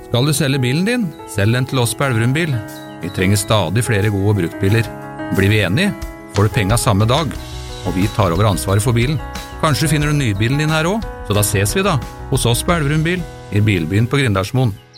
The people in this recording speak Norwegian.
Skal du selge bilen din? Selg den til oss på Elverum Bil. Vi trenger stadig flere gode bruktbiler. Blir vi enige, får du penga samme dag, og vi tar over ansvaret for bilen. Kanskje finner du nybilen din her også, så da ses vi da, hos oss på Elverum Bil, i Bilbyen på Grindalsmoen.